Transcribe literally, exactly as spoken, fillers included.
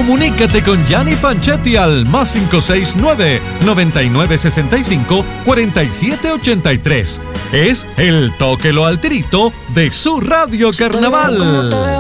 Comunícate con Gianni Panchetti al más cinco seis nueve, nueve nueve seis cinco, cuatro siete ocho tres. Es el Tóquelo al Tirito de su Radio Carnaval.